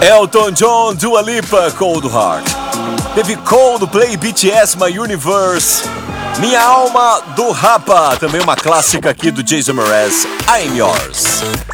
Elton John, Dua Lipa, Cold Heart. Teve Coldplay, BTS, My Universe. Minha Alma, do Rapa. Também uma clássica aqui do Jason Mraz, I'm Yours.